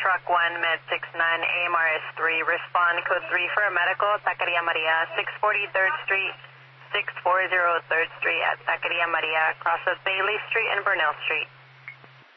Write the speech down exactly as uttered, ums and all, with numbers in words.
Truck one, Med six nine, A M R S three, respond code three for a medical, Taqueria Maria, six forty third Street, six forty third Street at Taqueria Maria, cross of Bailey Street and Burnell Street.